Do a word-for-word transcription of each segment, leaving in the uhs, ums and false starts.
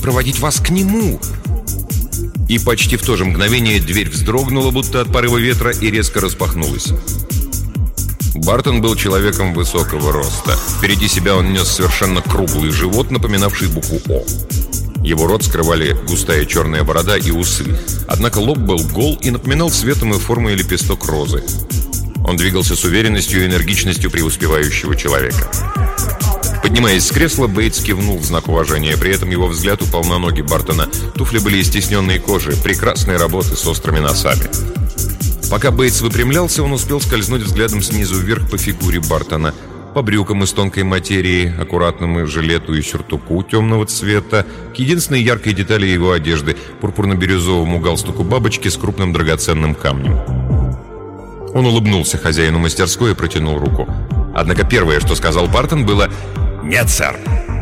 проводить вас к нему». И почти в то же мгновение дверь вздрогнула, будто от порыва ветра, и резко распахнулась. Бартон был человеком высокого роста. Впереди себя он нес совершенно круглый живот, напоминавший букву «О». Его рот скрывали густая черная борода и усы. Однако лоб был гол и напоминал цветом и формой лепесток розы. Он двигался с уверенностью и энергичностью преуспевающего человека. Поднимаясь с кресла, Бейтс кивнул в знак уважения. При этом его взгляд упал на ноги Бартона. Туфли были из тисненной кожи, прекрасной работы с острыми носами. Пока Бейтс выпрямлялся, он успел скользнуть взглядом снизу вверх по фигуре Бартона. По брюкам из тонкой материи, аккуратному жилету и сюртуку темного цвета, к единственной яркой детали его одежды – пурпурно-бирюзовому галстуку бабочки с крупным драгоценным камнем. Он улыбнулся хозяину мастерской и протянул руку. Однако первое, что сказал Бартон, было «Нет, сэр».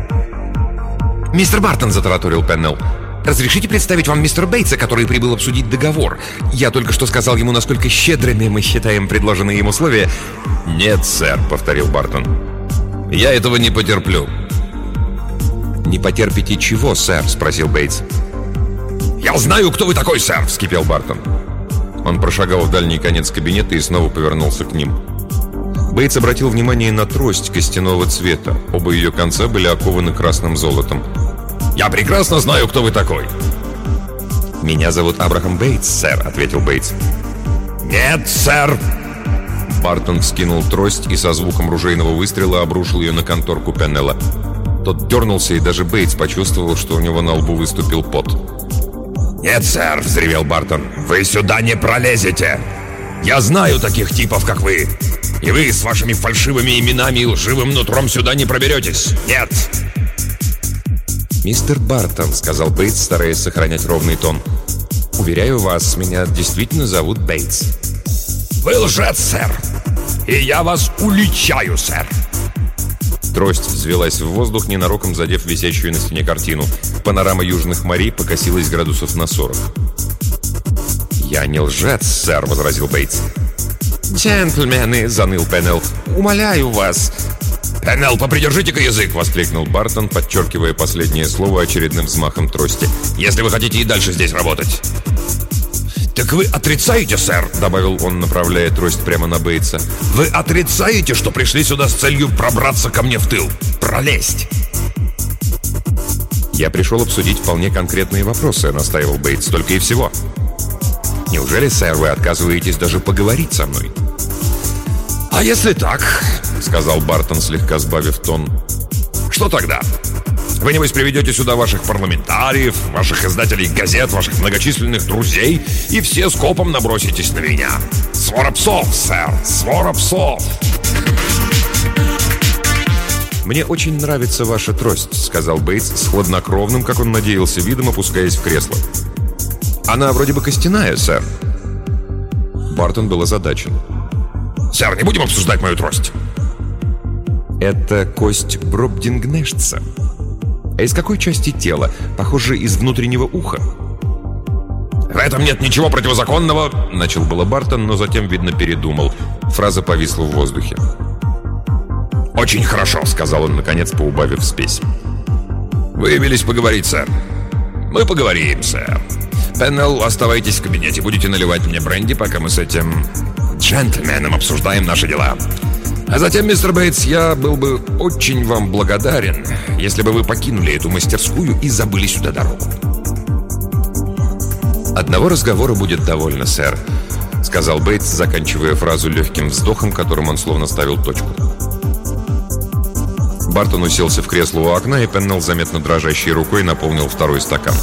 «Мистер Бартон», — затараторил Пеннелл, — «разрешите представить вам мистера Бейтса, который прибыл обсудить договор. Я только что сказал ему, насколько щедрыми мы считаем предложенные им условия». «Нет, сэр», — повторил Бартон. «Я этого не потерплю». «Не потерпите чего, сэр?» — спросил Бейтс. «Я знаю, кто вы такой, сэр!» — вскипел Бартон. Он прошагал в дальний конец кабинета и снова повернулся к ним. Бейтс обратил внимание на трость костяного цвета. Оба ее конца были окованы красным золотом. «Я прекрасно знаю, кто вы такой!» «Меня зовут Абрахам Бейтс, сэр», — ответил Бейтс. «Нет, сэр!» Бартон вскинул трость и со звуком ружейного выстрела обрушил ее на конторку Пеннелла. Тот дернулся, и даже Бейтс почувствовал, что у него на лбу выступил пот. «Нет, сэр!» — взревел Бартон. «Вы сюда не пролезете! Я знаю таких типов, как вы! И вы с вашими фальшивыми именами и лживым нутром сюда не проберетесь! Нет!» «Мистер Бартон», — сказал Бейтс, стараясь сохранять ровный тон, — «уверяю вас, меня действительно зовут Бейтс». «Вы лжец, сэр! И я вас уличаю, сэр!» Трость взвелась в воздух, ненароком задев висящую на стене картину. Панорама южных морей покосилась градусов на сорок. «Я не лжец, сэр», — возразил Бейтс. «Джентльмены», — заныл Пеннелл, — «умоляю вас». «Пеннелл, попридержите-ка язык!» — воскликнул Бартон, подчеркивая последнее слово очередным взмахом трости. «Если вы хотите и дальше здесь работать». «Так вы отрицаете, сэр?» — добавил он, направляя трость прямо на Бейтса. «Вы отрицаете, что пришли сюда с целью пробраться ко мне в тыл? Пролезть?» «Я пришел обсудить вполне конкретные вопросы», — настаивал Бейтс, — «только и всего». «Неужели, сэр, вы отказываетесь даже поговорить со мной?» «А если так?» — сказал Бартон, слегка сбавив тон. «Что тогда? Вы, небось, приведете сюда ваших парламентариев, ваших издателей газет, ваших многочисленных друзей, и все скопом наброситесь на меня. Свора псов, сэр, свора псов!» «Мне очень нравится ваша трость», — сказал Бейтс с хладнокровным, как он надеялся, видом, опускаясь в кресло. «Она вроде бы костяная, сэр». Бартон был озадачен. «Сэр, не будем обсуждать мою трость». «Это кость Бробдингнештса. А из какой части тела? Похоже, из внутреннего уха». «В этом нет ничего противозаконного», — начал было Бартон, но затем, видно, передумал. Фраза повисла в воздухе. «Очень хорошо», — сказал он, наконец, поубавив спесь. «Вы явились поговорить, сэр. Мы поговорим, сэр. Пеннелл, оставайтесь в кабинете, будете наливать мне бренди, пока мы с этим джентльменом обсуждаем наши дела. А затем, мистер Бейтс, я был бы очень вам благодарен, если бы вы покинули эту мастерскую и забыли сюда дорогу». «Одного разговора будет довольно, сэр», — сказал Бейтс, заканчивая фразу легким вздохом, которым он словно ставил точку. Бартон уселся в кресло у окна, и Пеннелл заметно дрожащей рукой наполнил второй стакан.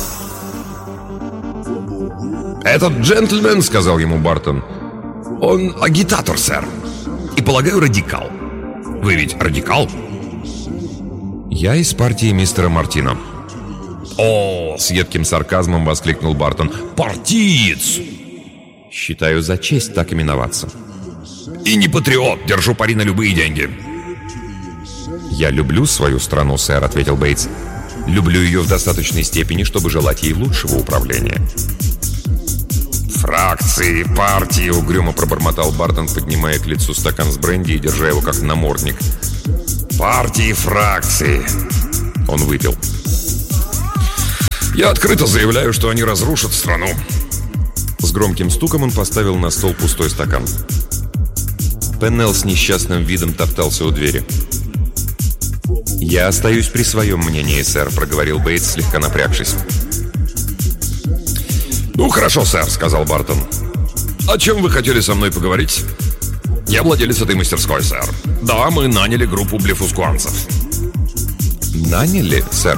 «Этот джентльмен, — сказал ему Бартон, — он агитатор, сэр, и, полагаю, радикал. Вы ведь радикал?» «Я из партии мистера Мартина». «О!» — с едким сарказмом воскликнул Бартон. «Партиец!» «Считаю за честь так именоваться». «И не патриот, держу пари на любые деньги». «Я люблю свою страну, сэр», — ответил Бейтс. «Люблю ее в достаточной степени, чтобы желать ей лучшего управления». «Фракции, партии», — угрюмо пробормотал Бартон, поднимая к лицу стакан с бренди и держа его как намордник. «Партии, фракции». Он выпил. Я открыто заявляю, что они разрушат страну». С громким стуком он поставил на стол пустой стакан. Пеннелл с несчастным видом топтался у двери. «Я остаюсь при своем мнении, сэр», — проговорил Бейтс, слегка напрягшись. «Ну, хорошо, сэр», — сказал Бартон. «О чем вы хотели со мной поговорить?» «Я владелец этой мастерской, сэр. Да, мы наняли группу блефускуанцев». «Наняли, сэр?»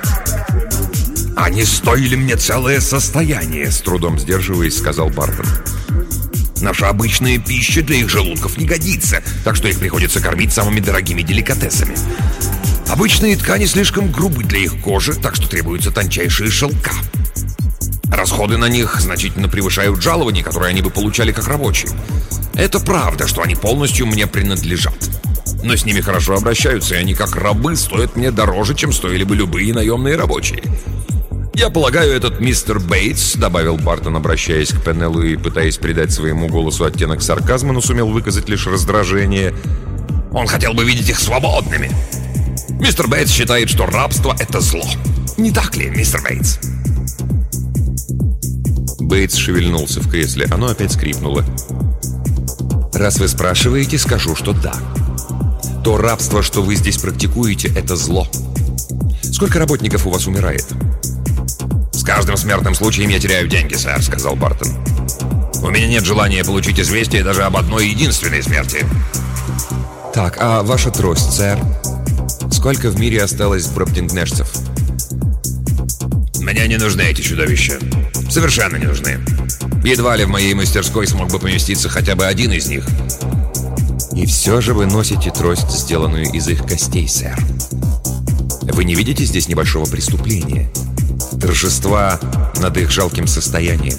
«Они стоили мне целое состояние», — с трудом сдерживаясь, сказал Бартон. «Наша обычная пища для их желудков не годится, так что их приходится кормить самыми дорогими деликатесами. Обычные ткани слишком грубы для их кожи, так что требуются тончайшие шелка. Расходы на них значительно превышают жалования, которые они бы получали как рабочие. Это правда, что они полностью мне принадлежат. Но с ними хорошо обращаются, и они как рабы стоят мне дороже, чем стоили бы любые наемные рабочие. Я полагаю, этот мистер Бейтс», — добавил Бартон, обращаясь к Пеннеллу и пытаясь придать своему голосу оттенок сарказма, но сумел выказать лишь раздражение. «Он хотел бы видеть их свободными. Мистер Бейтс считает, что рабство — это зло. Не так ли, мистер Бейтс?» Бейтс шевельнулся в кресле. Оно опять скрипнуло. «Раз вы спрашиваете, скажу, что да. То рабство, что вы здесь практикуете, это зло. Сколько работников у вас умирает?» «С каждым смертным случаем я теряю деньги, сэр», — сказал Бартон. «У меня нет желания получить известие даже об одной единственной смерти». «Так, а ваша трость, сэр? Сколько в мире осталось бробдингнешцев?» «Мне не нужны эти чудовища. Совершенно не нужны. Едва ли в моей мастерской смог бы поместиться хотя бы один из них». «И все же вы носите трость, сделанную из их костей, сэр. Вы не видите здесь небольшого преступления? Торжества над их жалким состоянием?»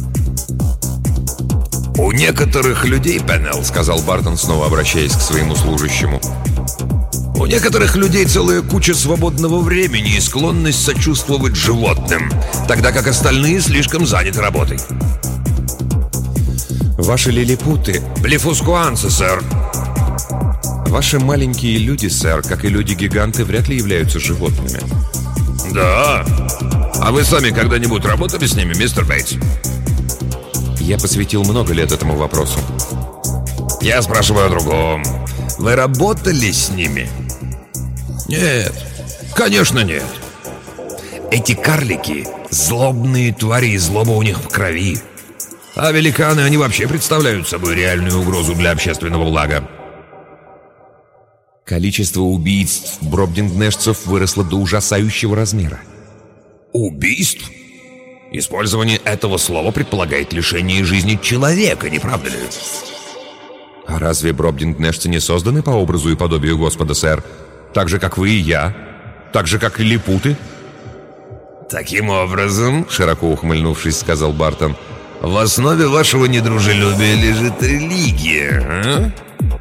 «У некоторых людей, Пеннелл», — сказал Бартон, снова обращаясь к своему служащему, «у некоторых людей целая куча свободного времени и склонность сочувствовать животным, тогда как остальные слишком заняты работой». «Ваши лилипуты...» «Блефускуанцы, сэр». «Ваши маленькие люди, сэр, как и люди-гиганты, вряд ли являются животными». «Да? А вы сами когда-нибудь работали с ними, мистер Бейтс?» «Я посвятил много лет этому вопросу». «Я спрашиваю о другом. Вы работали с ними?» «Нет, конечно нет. Эти карлики — злобные твари, и злоба у них в крови. А великаны, они вообще представляют собой реальную угрозу для общественного блага». «Количество убийств бробдингнешцев выросло до ужасающего размера». «Убийств? Использование этого слова предполагает лишение жизни человека, не правда ли?» «А разве бробдингнешцы не созданы по образу и подобию Господа, сэр? Так же, как вы и я? Так же, как лилипуты?» «Таким образом, — широко ухмыльнувшись, сказал Бартон, — в основе вашего недружелюбия лежит религия, а?»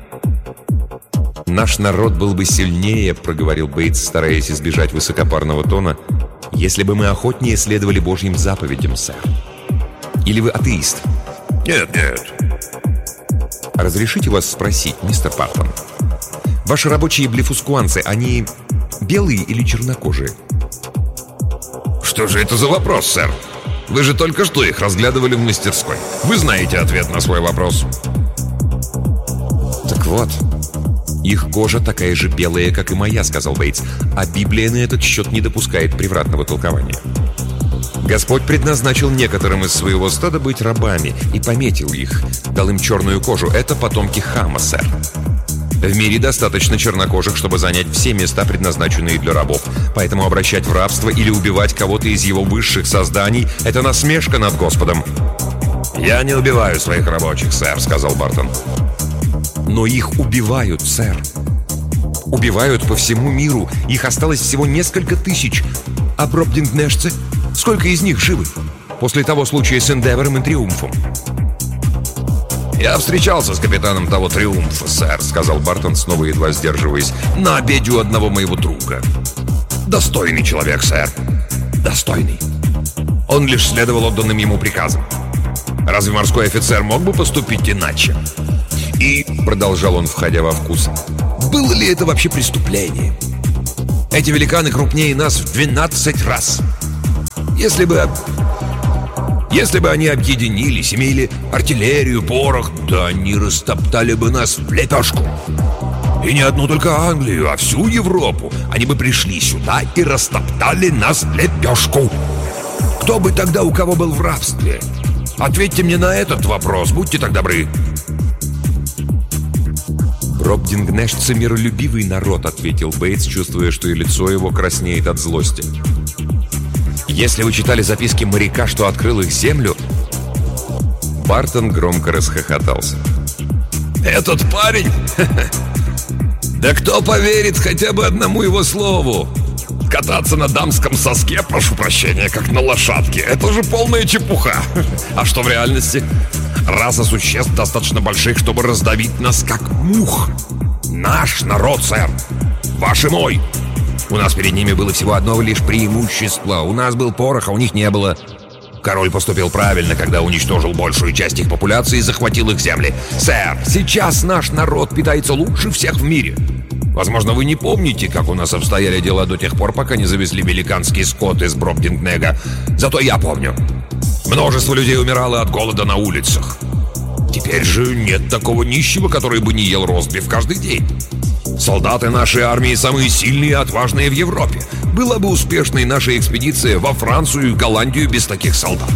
«Наш народ был бы сильнее, — проговорил Бейтс, стараясь избежать высокопарного тона, — если бы мы охотнее следовали Божьим заповедям, сэр. Или вы атеист?» «Нет, нет». «Разрешите вас спросить, мистер Бартон, ваши рабочие блефускуанцы, они белые или чернокожие?» «Что же это за вопрос, сэр? Вы же только что их разглядывали в мастерской. Вы знаете ответ на свой вопрос». «Так вот, их кожа такая же белая, как и моя, — сказал Бейтс, — а Библия на этот счет не допускает превратного толкования. Господь предназначил некоторым из своего стада быть рабами и пометил их, дал им черную кожу. Это потомки Хама, сэр. В мире достаточно чернокожих, чтобы занять все места, предназначенные для рабов. Поэтому обращать в рабство или убивать кого-то из его высших созданий — это насмешка над Господом». «Я не убиваю своих рабочих, сэр», — сказал Бартон. «Но их убивают, сэр. Убивают по всему миру. Их осталось всего несколько тысяч. А бробдингнешцы? Сколько из них живы? После того случая с Эндевором и Триумфом?» «Я встречался с капитаном того Триумфа, сэр», — сказал Бартон, снова едва сдерживаясь, «на обеде у одного моего друга. Достойный человек, сэр. Достойный. Он лишь следовал отданным ему приказам. Разве морской офицер мог бы поступить иначе? И, — продолжал он, входя во вкус, — было ли это вообще преступление? Эти великаны крупнее нас в двенадцать раз. Если бы... Если бы они объединились, имели артиллерию, порох, да они растоптали бы нас в лепешку. И не одну только Англию, а всю Европу. Они бы пришли сюда и растоптали нас в лепешку. Кто бы тогда у кого был в рабстве? Ответьте мне на этот вопрос, будьте так добры. «Бробдингнешцы — миролюбивый народ», — ответил Бейтс, чувствуя, что и лицо его краснеет от злости. «Если вы читали записки моряка, что открыл их землю...» Бартон громко расхохотался. «Этот парень? Да кто поверит хотя бы одному его слову? Кататься на дамском соске, прошу прощения, как на лошадке, это же полная чепуха. А что в реальности? Раса существ достаточно больших, чтобы раздавить нас как мух. Наш народ, сэр. Ваш и мой. У нас перед ними было всего одно лишь преимущество. У нас был порох, а у них не было. Король поступил правильно, когда уничтожил большую часть их популяции и захватил их земли. Сэр, сейчас наш народ питается лучше всех в мире. Возможно, вы не помните, как у нас обстояли дела до тех пор, пока не завезли великанский скот из Бробдингнега. Зато я помню. Множество людей умирало от голода на улицах. Теперь же нет такого нищего, который бы не ел ростбиф каждый день. Солдаты нашей армии самые сильные и отважные в Европе. Была бы успешной наша экспедиция во Францию и Голландию без таких солдат.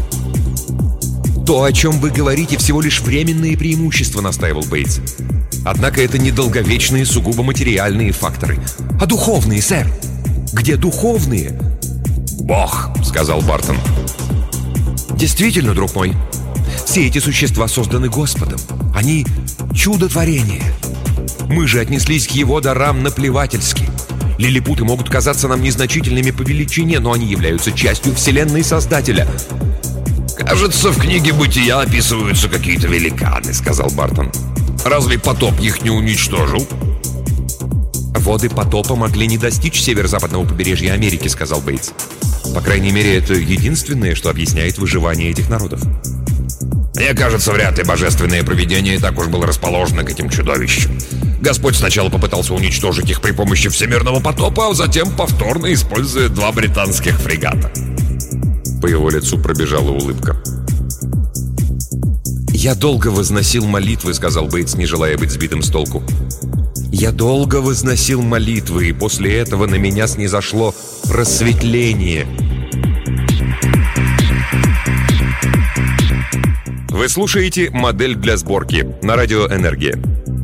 «То, о чем вы говорите, всего лишь временные преимущества», — настаивал Бейтс. «Однако это не долговечные, сугубо материальные факторы, а духовные, сэр. Где духовные?» «Бог», — сказал Бартон. «Действительно, друг мой, все эти существа созданы Господом. Они — чудотворение. Мы же отнеслись к его дарам наплевательски. Лилипуты могут казаться нам незначительными по величине, но они являются частью вселенной Создателя». «Кажется, в книге «Бытия» описываются какие-то великаны», — сказал Бартон. «Разве потоп их не уничтожил?» «Воды потопа могли не достичь северо-западного побережья Америки», — сказал Бейтс. «По крайней мере, это единственное, что объясняет выживание этих народов». «Мне кажется, вряд ли божественное провидение так уж было расположено к этим чудовищам. Господь сначала попытался уничтожить их при помощи всемирного потопа, а затем повторно используя два британских фрегата». По его лицу пробежала улыбка. «Я долго возносил молитвы», — сказал Бейтс, не желая быть сбитым с толку. «Я долго возносил молитвы, и после этого на меня снизошло просветление». Вы слушаете «Модель для сборки» на радио «Энергия».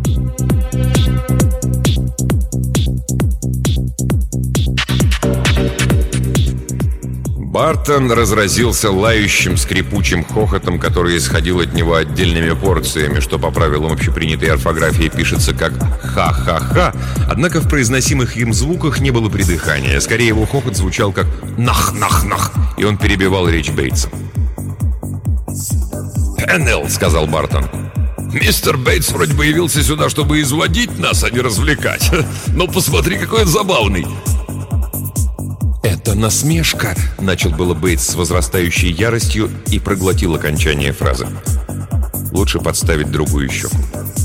Бартон разразился лающим скрипучим хохотом, который исходил от него отдельными порциями, что по правилам общепринятой орфографии пишется как «ха-ха-ха», однако в произносимых им звуках не было придыхания. Скорее, его хохот звучал как «нах-нах-нах», и он перебивал речь Бейтса. «Пеннелл», — сказал Бартон. «Мистер Бейтс вроде бы явился сюда, чтобы изводить нас, а не развлекать. Но посмотри, какой он забавный». «Это насмешка», — начал было Бейтс с возрастающей яростью и проглотил окончание фразы. «Лучше подставить другую щеку.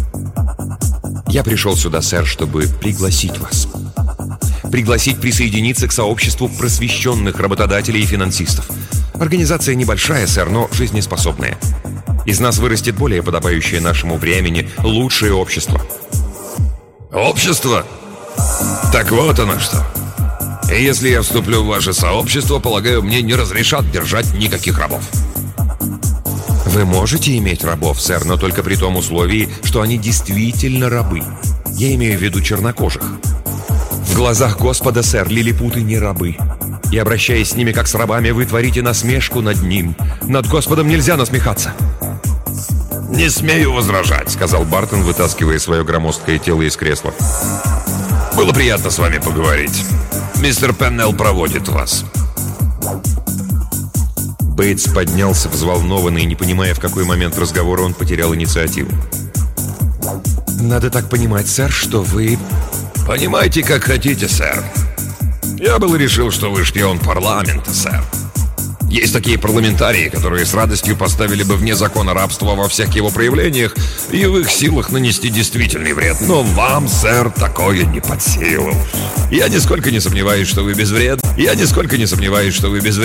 Я пришел сюда, сэр, чтобы пригласить вас. Пригласить присоединиться к сообществу просвещенных работодателей и финансистов. Организация небольшая, сэр, но жизнеспособная. Из нас вырастет более подобающее нашему времени, лучшее общество». «Общество? Так вот оно что. И если я вступлю в ваше сообщество, полагаю, мне не разрешат держать никаких рабов». «Вы можете иметь рабов, сэр, но только при том условии, что они действительно рабы. Я имею в виду чернокожих. В глазах Господа, сэр, лилипуты не рабы. И обращаясь с ними как с рабами, вы творите насмешку над ним. Над Господом нельзя насмехаться». «Не смею возражать», — сказал Бартон, вытаскивая свое громоздкое тело из кресла. «Было приятно с вами поговорить. Мистер Пеннелл проводит вас». Бейтс поднялся, взволнованный, не понимая, в какой момент разговора он потерял инициативу. «Надо так понимать, сэр, что вы...» «Понимаете, как хотите, сэр. Я был решил, что вы шпион парламента, сэр. Есть такие парламентарии, которые с радостью поставили бы вне закона рабство во всех его проявлениях, и в их силах нанести действительный вред. Но вам, сэр, такое не под силу. Я нисколько не сомневаюсь, что вы безвредны. Я нисколько не сомневаюсь, что вы безвредны.